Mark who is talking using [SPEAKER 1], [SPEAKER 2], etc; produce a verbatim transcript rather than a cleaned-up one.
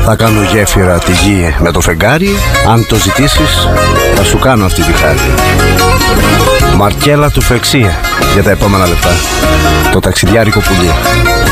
[SPEAKER 1] Θα κάνω γέφυρα τη γη με το φεγγάρι. Αν το ζητήσεις θα σου κάνω αυτή τη χάρη. Μαρκέλα του Φεξία για τα επόμενα λεπτά. Το ταξιδιάρικο πουλί.